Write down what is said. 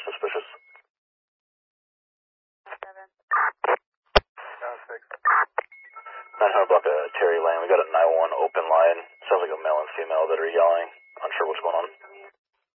suspicious. 7. 900 block of Terry Lane. We got a 911 open line.